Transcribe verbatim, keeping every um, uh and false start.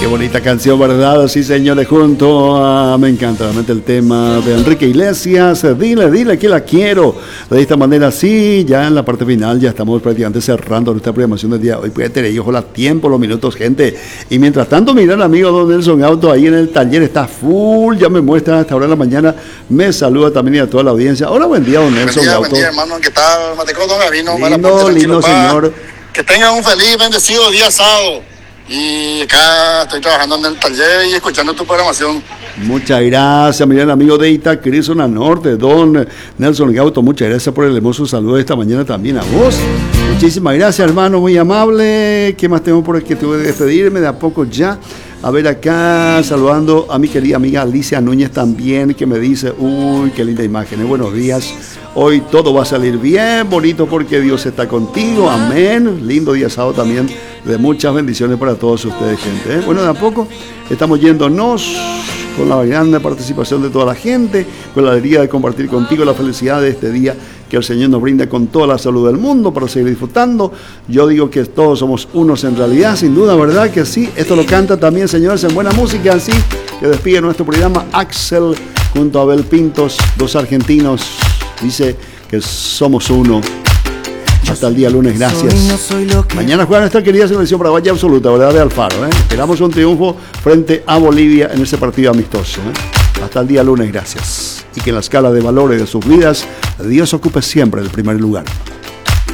bonita canción, ¿verdad? Sí, señores, junto a... Me encanta realmente el tema de Enrique Iglesias. Dile, dile que la quiero. De esta manera, sí, ya en la parte final ya estamos prácticamente cerrando nuestra programación del día de hoy. Puede tener, ojalá, tiempo, los minutos, gente. Y mientras tanto, mira el amigo Don Nelson Auto ahí en el taller, está full, ya me muestra hasta ahora de la mañana. Me saluda también y a toda la audiencia. Hola, buen día, Don Nelson buen día, Auto. Buen día, hermano, ¿qué tal? Matecó, Don Gavino, lindo, lindo, señor. Que tengan un feliz, bendecido día sábado. Y acá estoy trabajando en el taller y escuchando tu programación. Muchas gracias, mira el amigo de Itaquí, zona norte, Don Nelson Gauto, muchas gracias por el hermoso saludo de esta mañana también a vos. Muchísimas gracias, hermano, muy amable. ¿Qué más tengo por aquí? Tuve que despedirme de a poco ya. A ver acá, saludando a mi querida amiga Alicia Núñez también, que me dice, uy, qué linda imagen, buenos días. Hoy todo va a salir bien, bonito, porque Dios está contigo, amén. Lindo día sábado también, de muchas bendiciones para todos ustedes, gente. ¿eh? Bueno, de a poco estamos yéndonos con la gran participación de toda la gente, con la alegría de compartir contigo la felicidad de este día que el Señor nos brinda con toda la salud del mundo para seguir disfrutando. Yo digo que todos somos unos en realidad, sin duda, ¿verdad que sí? Esto lo canta también, señores, en buena música, así que despide nuestro programa Axel junto a Abel Pintos, dos argentinos. Dice que somos uno. Hasta el día lunes, gracias. Mañana juega nuestra querida selección paraguaya absoluta, ¿verdad? De Alfaro. ¿eh? Esperamos un triunfo frente a Bolivia en ese partido amistoso. ¿eh? Hasta el día lunes, gracias. Y que en la escala de valores de sus vidas, Dios ocupe siempre el primer lugar.